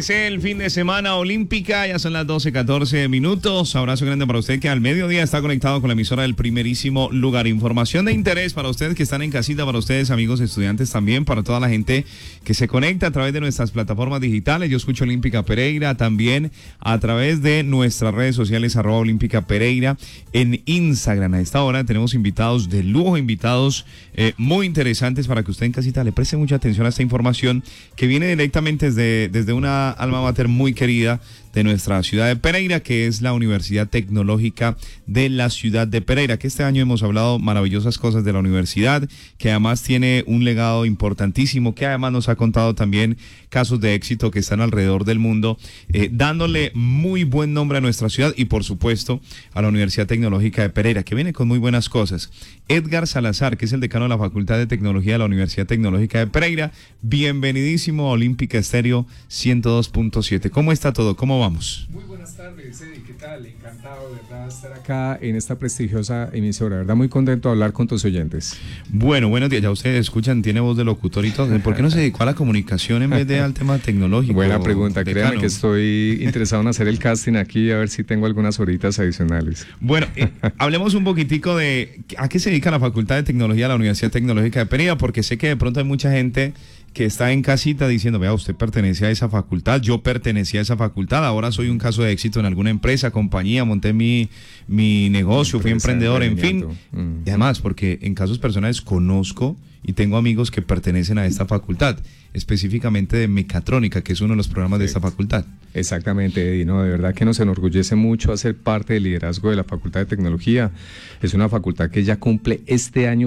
desee el fin de semana olímpica. Ya son las 12:14 minutos. Abrazo grande para usted que al mediodía está conectado con la emisora del primerísimo lugar. Información de interés para ustedes que están en casita, para ustedes amigos estudiantes también, para toda la gente que se conecta a través de nuestras plataformas digitales. Yo escucho Olímpica Pereira también a través de nuestras redes sociales @Olímpica Pereira en Instagram. A esta hora tenemos invitados de lujo, invitados muy interesantes para que usted en casita le preste mucha atención a esta información que viene directamente desde una alma mater muy querida de nuestra ciudad de Pereira, que es la Universidad Tecnológica de la ciudad de Pereira, que este año hemos hablado maravillosas cosas de la universidad, que además tiene un legado importantísimo, que además nos ha contado también casos de éxito que están alrededor del mundo, dándole muy buen nombre a nuestra ciudad y por supuesto a la Universidad Tecnológica de Pereira, que viene con muy buenas cosas. Edgar Salazar, que es el decano de la Facultad de Tecnología de la Universidad Tecnológica de Pereira, bienvenidísimo a Olímpica Estéreo 102.7. ¿Cómo está todo? ¿Cómo vamos? Muy buenas tardes, Eddie, ¿qué tal? Encantado de verdad estar acá en esta prestigiosa emisora, de verdad muy contento de hablar con tus oyentes. Bueno, buenos días, ya ustedes escuchan, tiene voz de locutor y todo. ¿Por qué no se dedicó a la comunicación en vez de al tema tecnológico? Buena pregunta, decano? créame que estoy interesado en hacer el casting aquí, a ver si tengo algunas horitas adicionales. Bueno, hablemos un poquitico de a qué se dedica la Facultad de Tecnología de la Universidad Tecnológica de Pereira, porque sé que de pronto hay mucha gente que está en casita diciendo, vea, usted pertenece a esa facultad, yo pertenecía a esa facultad, ahora soy un caso de éxito en alguna empresa, compañía, monté mi negocio, fui emprendedor, en fin. Y además, porque en casos personales conozco y tengo amigos que pertenecen a esta facultad, específicamente de mecatrónica, que es uno de los programas de esta facultad. Exactamente, Eddie, no, de verdad que nos enorgullece mucho hacer parte del liderazgo de la Facultad de Tecnología. Es una facultad que ya cumple este año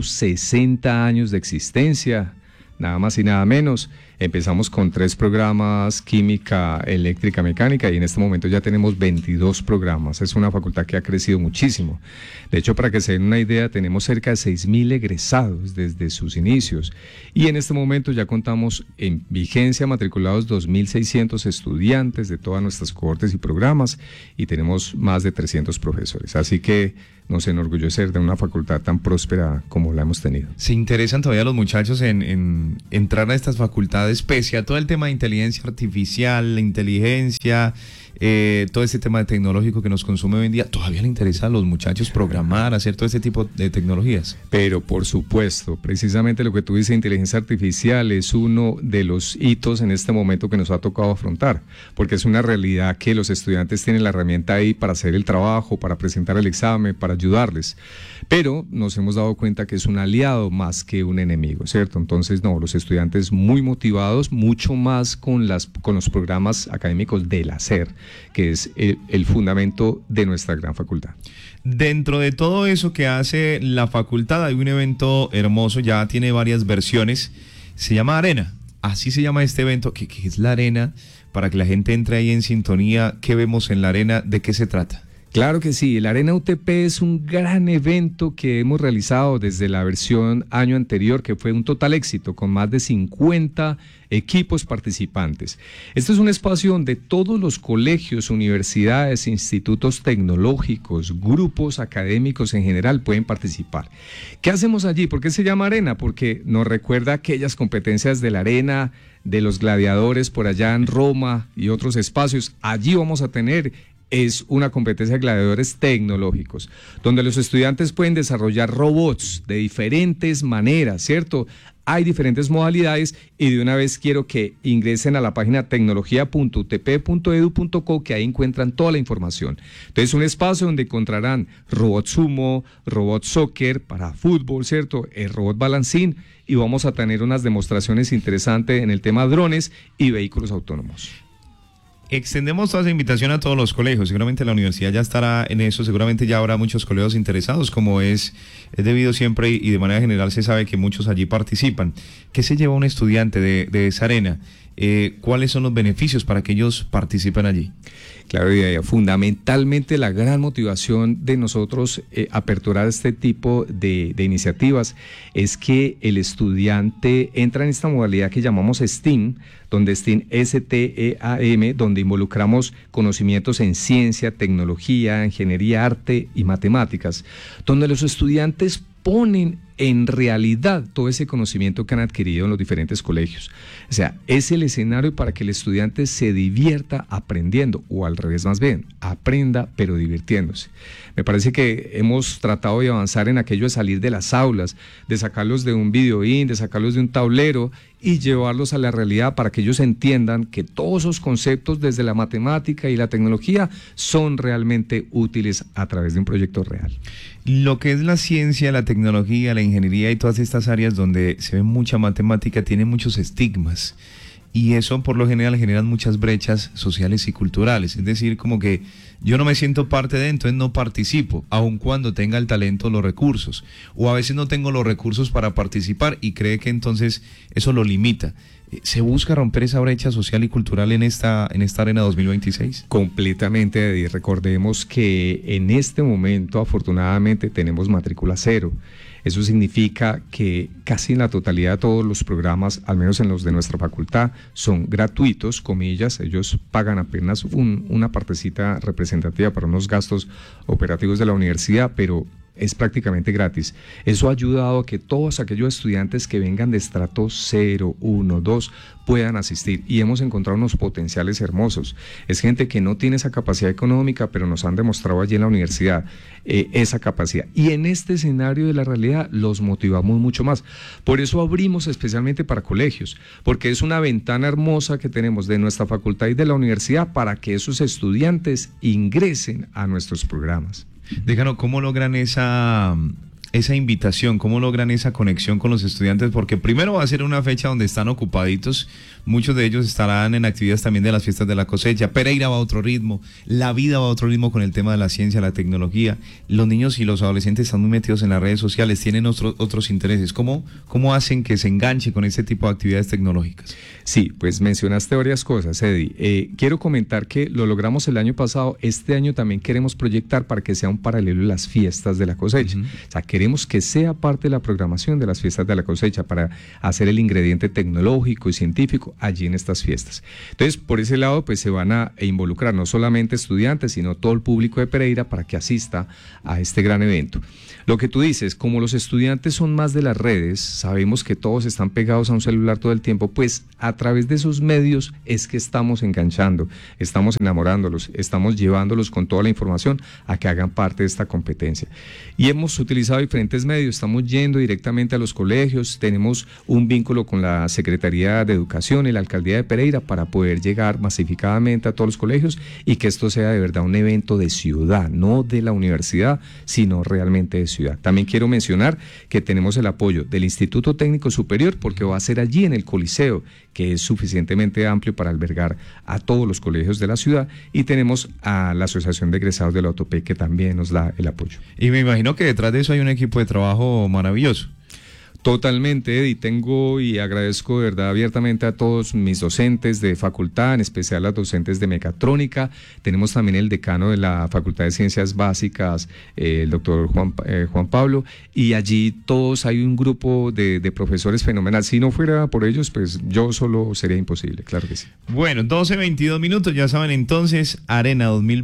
60 años de existencia. Nada más y nada menos. Empezamos con 3 programas, química, eléctrica, mecánica, y en este momento ya tenemos 22 programas. Es una facultad que ha crecido muchísimo. De hecho, para que se den una idea, tenemos cerca de 6.000 egresados desde sus inicios. Y en este momento ya contamos en vigencia matriculados 2.600 estudiantes de todas nuestras cohortes y programas, y tenemos más de 300 profesores. Así que nos enorgullece de una facultad tan próspera como la hemos tenido. ¿Se interesan todavía los muchachos en entrar a estas facultades, pese a todo el tema de inteligencia artificial, la inteligencia, todo este tema de tecnológico que nos consume hoy en día? ¿Todavía le interesa a los muchachos programar, hacer todo este tipo de tecnologías? Pero por supuesto, precisamente lo que tú dices, inteligencia artificial es uno de los hitos en este momento que nos ha tocado afrontar, porque es una realidad que los estudiantes tienen la herramienta ahí para hacer el trabajo, para presentar el examen, para ayudarles, pero nos hemos dado cuenta que es un aliado más que un enemigo, ¿cierto? Entonces, no, los estudiantes muy motivados, mucho más con los programas académicos del hacer, que es el fundamento de nuestra gran facultad. Dentro de todo eso que hace la facultad hay un evento hermoso, ya tiene varias versiones, se llama Arena, así se llama este evento. ¿Qué es la Arena? Para que la gente entre ahí en sintonía, ¿qué vemos en la Arena? ¿De qué se trata? Claro que sí, el Arena UTP es un gran evento que hemos realizado desde la versión año anterior, que fue un total éxito, con más de 50 equipos participantes. Este es un espacio donde todos los colegios, universidades, institutos tecnológicos, grupos académicos en general pueden participar. ¿Qué hacemos allí? ¿Por qué se llama Arena? Porque nos recuerda aquellas competencias de la arena, de los gladiadores por allá en Roma y otros espacios. Allí vamos a tener... Es una competencia de gladiadores tecnológicos, donde los estudiantes pueden desarrollar robots de diferentes maneras, ¿cierto? Hay diferentes modalidades y de una vez quiero que ingresen a la página tecnología.utp.edu.co, que ahí encuentran toda la información. Entonces, un espacio donde encontrarán robot sumo, robot soccer para fútbol, ¿cierto? El robot balancín, y vamos a tener unas demostraciones interesantes en el tema drones y vehículos autónomos. Extendemos toda esa invitación a todos los colegios. Seguramente la universidad ya estará en eso, seguramente ya habrá muchos colegios interesados, como es debido siempre y de manera general se sabe que muchos allí participan. ¿Qué se lleva un estudiante de esa arena? ¿Cuáles son los beneficios para que ellos participen allí? Claro, y fundamentalmente la gran motivación de nosotros aperturar este tipo de iniciativas es que el estudiante entra en esta modalidad que llamamos STEAM, donde STEAM, S-T-E-A-M, donde involucramos conocimientos en ciencia, tecnología, ingeniería, arte y matemáticas, donde los estudiantes ponen en realidad todo ese conocimiento que han adquirido en los diferentes colegios. O sea, es el escenario para que el estudiante se divierta aprendiendo, o al revés más bien, aprenda pero divirtiéndose. Me parece que hemos tratado de avanzar en aquello de salir de las aulas, de sacarlos de un videoín, de sacarlos de un tablero y llevarlos a la realidad para que ellos entiendan que todos esos conceptos desde la matemática y la tecnología son realmente útiles a través de un proyecto real. Lo que es la ciencia, la tecnología, la ingeniería y todas estas áreas donde se ve mucha matemática tienen muchos estigmas. Y eso por lo general generan muchas brechas sociales y culturales. Es decir, como que yo no me siento parte de, entonces no participo, aun cuando tenga el talento, los recursos. O a veces no tengo los recursos para participar y cree que entonces eso lo limita. ¿Se busca romper esa brecha social y cultural en esta arena 2026? Completamente, Eddie. Recordemos que en este momento afortunadamente tenemos matrícula cero. Eso significa que casi en la totalidad de todos los programas, al menos en los de nuestra facultad, son gratuitos, comillas. Ellos pagan apenas una partecita representativa para unos gastos operativos de la universidad, pero es prácticamente gratis. Eso ha ayudado a que todos aquellos estudiantes que vengan de estrato 0, 1, 2 puedan asistir, y hemos encontrado unos potenciales hermosos. Es gente que no tiene esa capacidad económica, pero nos han demostrado allí en la universidad esa capacidad. Y en este escenario de la realidad los motivamos mucho más. Por eso abrimos especialmente para colegios, porque es una ventana hermosa que tenemos de nuestra facultad y de la universidad para que esos estudiantes ingresen a nuestros programas. Déjanos, ¿cómo logran esa invitación? ¿Cómo logran esa conexión con los estudiantes? Porque primero va a ser una fecha donde están ocupaditos, muchos de ellos estarán en actividades también de las fiestas de la cosecha. Pereira va a otro ritmo, la vida va a otro ritmo con el tema de la ciencia, la tecnología. Los niños y los adolescentes están muy metidos en las redes sociales, tienen otros intereses. ¿Cómo hacen que se enganche con este tipo de actividades tecnológicas? Sí, pues mencionaste varias cosas, Eddie. Quiero comentar que lo logramos el año pasado. Este año también queremos proyectar para que sea un paralelo de las fiestas de la cosecha. O sea, queremos que sea parte de la programación de las fiestas de la cosecha para hacer el ingrediente tecnológico y científico allí en estas fiestas. Entonces, por ese lado, pues se van a involucrar no solamente estudiantes, sino todo el público de Pereira para que asista a este gran evento. Lo que tú dices, como los estudiantes son más de las redes, sabemos que todos están pegados a un celular todo el tiempo, pues a través de esos medios es que estamos enganchando, estamos enamorándolos, estamos llevándolos con toda la información a que hagan parte de esta competencia. Y hemos utilizado diferentes medios, estamos yendo directamente a los colegios, tenemos un vínculo con la Secretaría de Educación y la Alcaldía de Pereira para poder llegar masificadamente a todos los colegios y que esto sea de verdad un evento de ciudad, no de la universidad, sino realmente de ciudad. También quiero mencionar que tenemos el apoyo del Instituto Técnico Superior porque va a ser allí en el Coliseo, que es suficientemente amplio para albergar a todos los colegios de la ciudad, y tenemos a la Asociación de Egresados de la UTP que también nos da el apoyo. Y me imagino que detrás de eso hay un equipo de trabajo maravilloso. Totalmente, Eddie. Tengo y agradezco de verdad abiertamente a todos mis docentes de facultad, en especial a los docentes de mecatrónica. Tenemos también el decano de la Facultad de Ciencias Básicas, el doctor Juan Pablo, y allí todos hay un grupo de profesores fenomenal. Si no fuera por ellos, pues yo solo sería imposible, claro que sí. Bueno, 12:22 minutos, ya saben entonces, Arena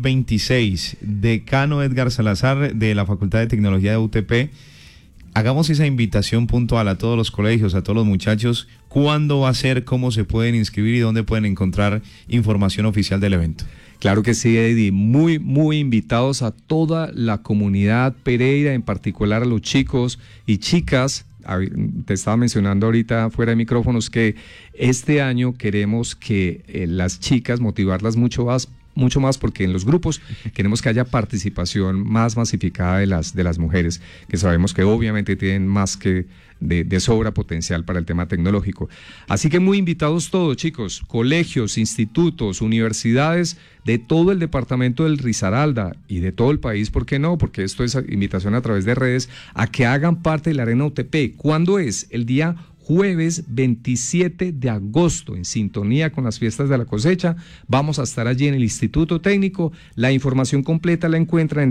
2026, decano Edgar Salazar de la Facultad de Tecnología de UTP. Hagamos esa invitación puntual a todos los colegios, a todos los muchachos. ¿Cuándo va a ser? ¿Cómo se pueden inscribir y dónde pueden encontrar información oficial del evento? Claro que sí, Eddie. Muy, muy invitados a toda la comunidad Pereira, en particular a los chicos y chicas. Te estaba mencionando ahorita fuera de micrófonos que este año queremos que las chicas, motivarlas mucho más porque en los grupos queremos que haya participación más masificada de las mujeres, que sabemos que obviamente tienen más que de sobra potencial para el tema tecnológico. Así que muy invitados todos, chicos, colegios, institutos, universidades de todo el departamento del Risaralda y de todo el país, ¿por qué no? Porque esto es invitación a través de redes a que hagan parte de la Arena UTP. ¿Cuándo es? El día jueves 27 de agosto, en sintonía con las fiestas de la cosecha. Vamos a estar allí en el Instituto Técnico. La información completa la encuentran en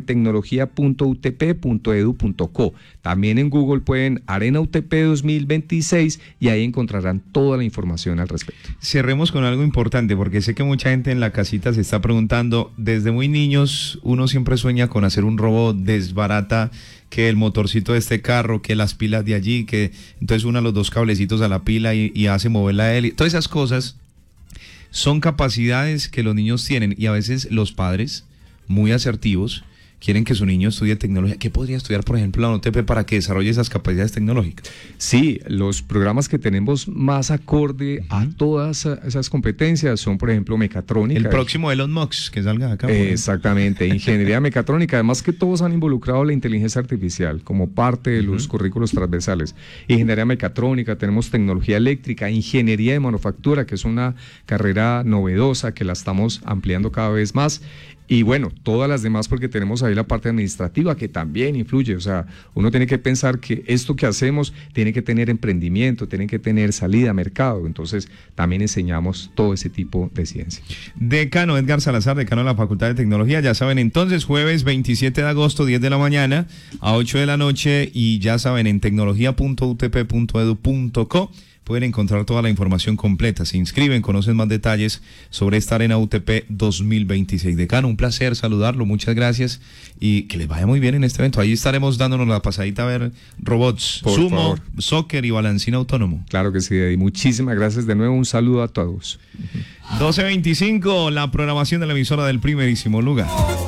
tecnología.utp.edu.co. También en Google pueden Arena UTP 2026 y ahí encontrarán toda la información al respecto. Cerremos con algo importante, porque sé que mucha gente en la casita se está preguntando, desde muy niños uno siempre sueña con hacer un robot, desbarata que el motorcito de este carro, que las pilas de allí, que entonces una los dos cablecitos a la pila y hace mover la hélice. Todas esas cosas son capacidades que los niños tienen y a veces los padres, muy asertivos, quieren que su niño estudie tecnología. ¿Qué podría estudiar, por ejemplo, la UTP para que desarrolle esas capacidades tecnológicas? Sí, los programas que tenemos más acorde a todas esas competencias son, por ejemplo, mecatrónica. El próximo Elon Musk, que salga de acá. Exactamente, ingeniería mecatrónica. Además que todos han involucrado la inteligencia artificial como parte de los currículos transversales. Ingeniería mecatrónica, tenemos tecnología eléctrica, ingeniería de manufactura, que es una carrera novedosa que la estamos ampliando cada vez más. Y bueno, todas las demás, porque tenemos ahí la parte administrativa que también influye. O sea, uno tiene que pensar que esto que hacemos tiene que tener emprendimiento, tiene que tener salida a mercado. Entonces, también enseñamos todo ese tipo de ciencia. Decano Edgar Salazar, decano de la Facultad de Tecnología. Ya saben, entonces, jueves 27 de agosto, 10 de la mañana a 8 de la noche. Y ya saben, en tecnología.utp.edu.co. pueden encontrar toda la información completa. Se inscriben, conocen más detalles sobre esta Arena UTP 2026. Decano, un placer saludarlo, muchas gracias y que les vaya muy bien en este evento. Ahí estaremos dándonos la pasadita a ver robots, Por sumo, favor. soccer y balancín autónomo. Claro que sí, Eddie. Muchísimas gracias de nuevo. Un saludo a todos. 12:25, la programación de la emisora del primerísimo lugar.